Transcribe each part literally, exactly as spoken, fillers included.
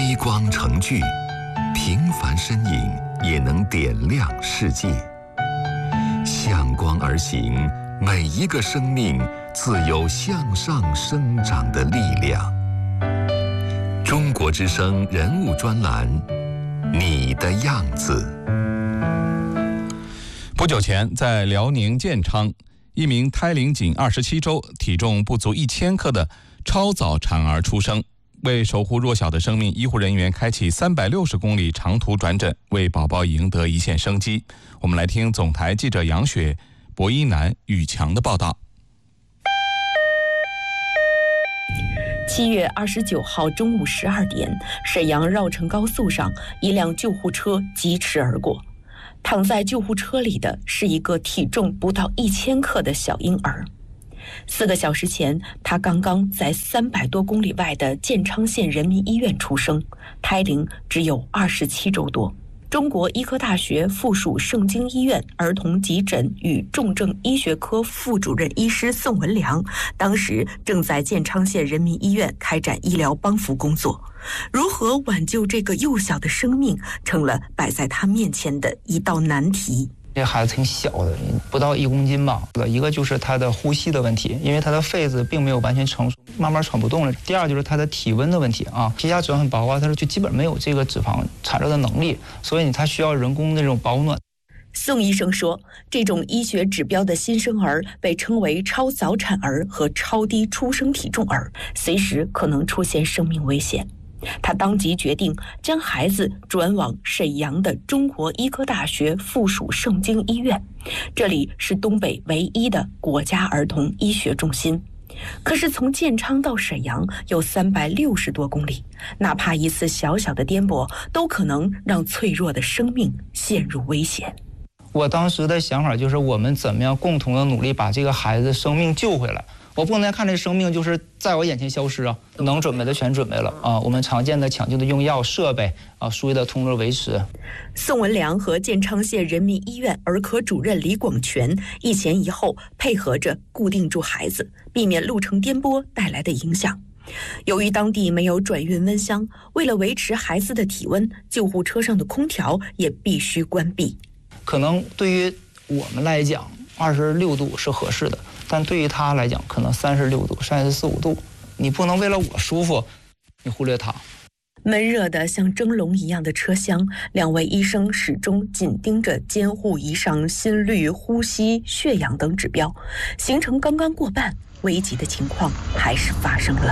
微光成炬，平凡身影也能点亮世界。向光而行，每一个生命自有向上生长的力量。中国之声人物专栏，你的样子。 不久前，在辽宁建昌，一名胎龄仅二十七周、体重不足一千克的超早产儿出生。为守护弱小的生命，医护人员开启三百六十公里长途转诊，为宝宝赢得一线生机。我们来听总台记者杨雪、博一楠、宇强的报道。 七月二十九号中午十二点，沈阳绕城高速上，一辆救护车疾驰而过。躺在救护车里的是一个体重不到一千克的小婴儿。四个小时前，他刚刚在三百多公里外的建昌县人民医院出生，胎龄只有二十七周多。中国医科大学附属盛京医院儿童急诊与重症医学科副主任医师宋文良，当时正在建昌县人民医院开展医疗帮扶工作。如何挽救这个幼小的生命，成了摆在他面前的一道难题。 这孩子挺小的，不到一公斤吧。一个就是他的呼吸的问题，因为他的肺子并没有完全成熟，慢慢喘不动了。第二就是他的体温的问题啊，皮下脂肪很薄啊，他说就基本没有这个脂肪产热的能力，所以他需要人工的这种保暖。 宋医生说，这种医学指标的新生儿被称为超早产儿和超低出生体重儿，随时可能出现生命危险。他当即决定将孩子转往沈阳的中国医科大学附属盛京医院，这里是东北唯一的国家儿童医学中心。可是从建昌到沈阳有三百六十多公里，哪怕一次小小的颠簸，都可能让脆弱的生命陷入危险。 我当时的想法就是，我们怎么样共同的努力把这个孩子生命救回来。我不能再看这生命就是在我眼前消失啊！能准备的全准备了啊！我们常见的抢救的用药设备啊，输液的通路维持。 宋文良和建昌县人民医院儿科主任李广全一前一后配合着固定住孩子，避免路程颠簸带来的影响。由于当地没有转运温箱，为了维持孩子的体温，救护车上的空调也必须关闭。 可能对于我们来讲，二十六度是合适的。但对于他来讲，可能三十六度、三十四五度，你不能为了我舒服，你忽略他。 闷热的像蒸笼一样的车厢，两位医生始终紧盯着监护仪上心率、呼吸、血氧等指标。行程刚刚过半，危急的情况还是发生了。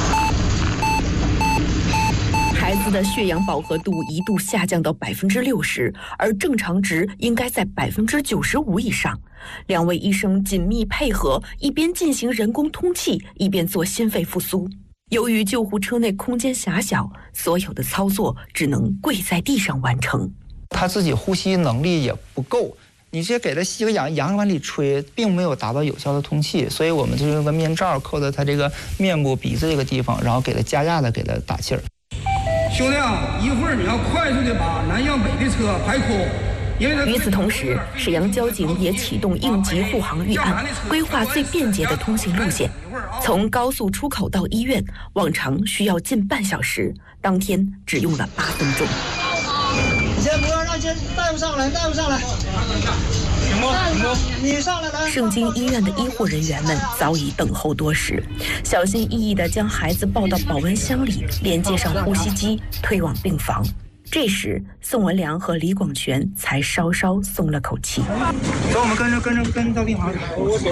孩子的血氧饱和度一度下降到百分之六十，而正常值应该在百分之九十五以上。两位医生紧密配合，一边进行人工通气，一边做心肺复苏。由于救护车内空间狭小，所有的操作只能跪在地上完成。 他自己呼吸能力也不够，你直接给他吸个氧，氧往里吹，并没有达到有效的通气，所以我们就用个面罩扣在他这个面部、鼻子这个地方，然后给他加压的给他打气儿。 兄弟啊，一会儿你要快速的把南向北的车排空。 与此同时，沈阳交警也启动应急护航预案，规划最便捷的通行路线。从高速出口到医院，往常需要近半小时，当天只用了八分钟。 你先不要让先大夫上来，大夫上来，大夫你上来来。 盛京医院的医护人员们早已等候多时，小心翼翼地将孩子抱到保温箱里，连接上呼吸机，推往病房。这时，宋文良和李广全才稍稍松了口气。 走，我们跟着跟着跟着到病房。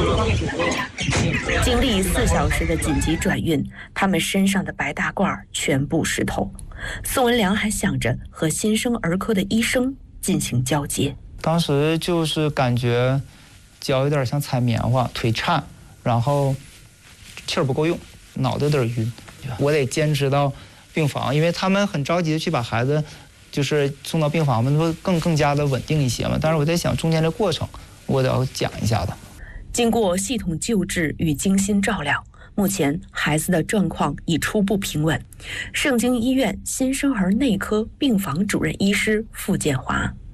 经历四小时的紧急转运，他们身上的白大褂全部湿透。宋文良还想着和新生儿科的医生进行交接。 当时就是感觉脚有点像踩棉花，腿颤，然后气儿不够用，脑袋有点晕。我得坚持到病房，因为他们很着急的去把孩子就是送到病房嘛，会更更加的稳定一些嘛。但是我在想中间这过程，我得要讲一下的。 经过系统救治与精心照料，目前孩子的状况已初步平稳。盛京医院新生儿内科病房主任医师付建华。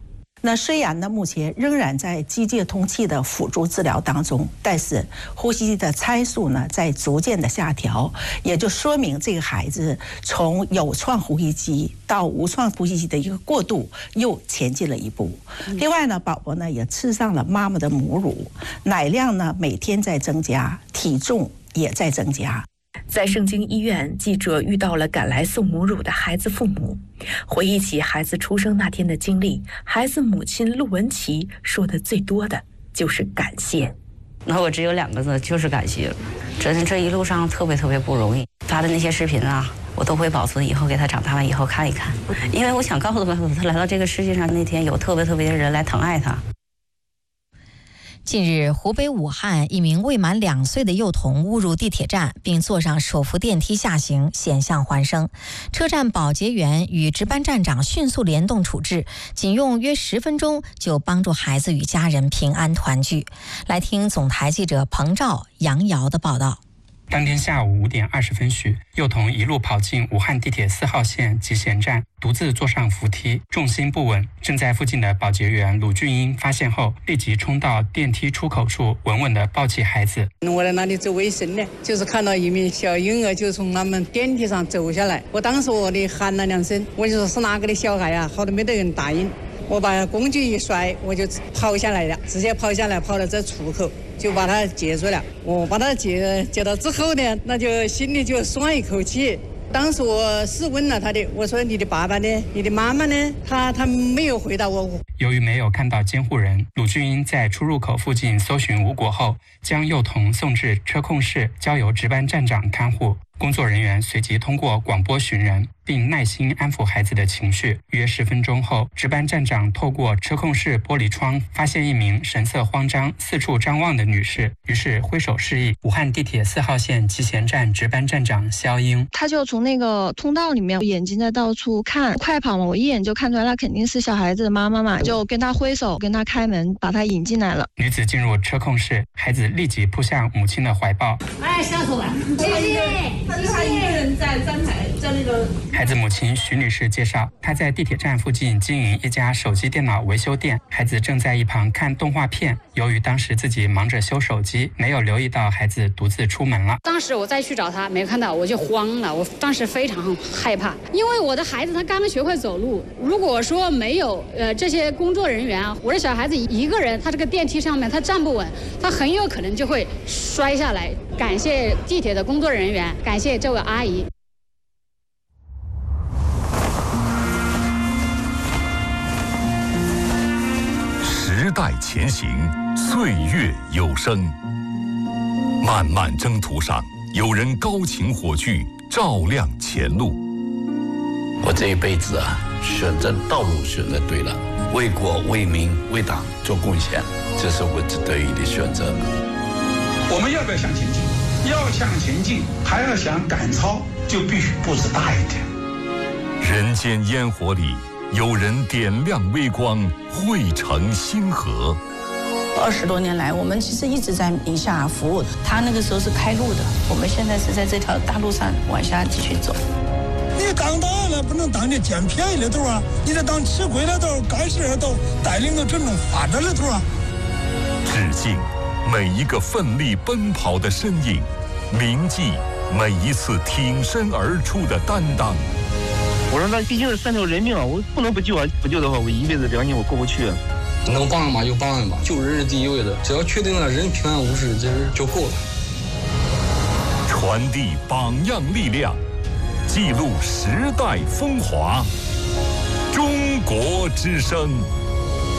那虽然呢，目前仍然在机械通气的辅助治疗当中，但是呼吸机的参数呢在逐渐的下调，也就说明这个孩子从有创呼吸机到无创呼吸机的一个过渡又前进了一步。另外呢，宝宝呢也吃上了妈妈的母乳，奶量呢每天在增加，体重也在增加。 在盛京医院，记者遇到了赶来送母乳的孩子父母，回忆起孩子出生那天的经历，孩子母亲陆文琪说的最多的就是感谢。 那我只有两个字，就是感谢。真的这一路上特别特别不容易，发的那些视频啊，我都会保存，以后给他长大了以后看一看，因为我想告诉他，他来到这个世界上那天有特别特别的人来疼爱他。 近日，湖北武汉一名未满两岁的幼童误入地铁站，并坐上手扶电梯下行，险象环生。车站保洁员与值班站长迅速联动处置，仅用约十分钟就帮助孩子与家人平安团聚。来听总台记者彭照、杨瑶的报道。 当天下午五点二十分许，幼童一路跑进武汉地铁四号线集贤站，独自坐上扶梯，重心不稳。正在附近的保洁员鲁俊英发现后，立即冲到电梯出口处，稳稳地抱起孩子。 我在那里做卫生呢，就是看到一名小婴儿就从他们电梯上走下来，我当时我的喊了两声，我就说是哪个的小孩啊，好多没得人答应。我把工具一摔，我就跑下来了，直接跑下来，跑到这出口就把他接住了。我把他接接到之后呢，那就心里就松一口气。当时我是问了他的，我说你的爸爸呢？你的妈妈呢？他他没有回答我。 由于没有看到监护人，鲁俊英在出入口附近搜寻无果后，将幼童送至车控室，交由值班站长看护。工作人员随即通过广播寻人，并耐心安抚孩子的情绪。约十分钟后，值班站长透过车控室玻璃窗发现一名神色慌张、四处张望的女士，于是挥手示意。武汉地铁四号线集贤站值班站长肖英， 他就从那个通道里面，眼睛在到处看，快跑嘛，我一眼就看出来，那肯定是小孩子的妈妈嘛，就跟他挥手，跟他开门，把他引进来了。 女子进入车控室，孩子立即扑向母亲的怀抱。 哎，下手了，谢谢。他是他一个人在站台，在那个。 孩子母亲徐女士介绍，她在地铁站附近经营一家手机电脑维修店，孩子正在一旁看动画片。由于当时自己忙着修手机，没有留意到孩子独自出门了。 当时我再去找他，没看到，我就慌了，我当时非常害怕，因为我的孩子他刚刚学会走路，如果说没有呃这些工作人员啊，我的小孩子一个人，他这个电梯上面他站不稳，他很有可能就会摔下来。感谢地铁的工作人员，感谢这位阿姨。 时代前行，岁月有声。漫漫征途上，有人高擎火炬，照亮前路。 我这一辈子啊，选择道路选择对了，为国为民为党做贡献，这是我值得的选择。 我们要不要向前进？要向前进，还要想赶超，就必须步子大一点。 人间烟火里，有人点亮微光，汇成星河。 二十多年来，我们其实一直在宁夏服务。他那个时候是开路的，我们现在是在这条大路上往下继续走。 你当大了不能当你捡便宜的头啊，你得当吃亏的头、干事的头，带领着这种发展的头啊。 致敬每一个奋力奔跑的身影，铭记每一次挺身而出的担当。 我说那毕竟是三条人命啊，我不能不救啊！不救的话，我一辈子良心我过不去。 能帮嘛就帮吧，救人是第一位的，只要确定了人平安无事，这就够了。 传递榜样力量，记录时代风华。中国之声。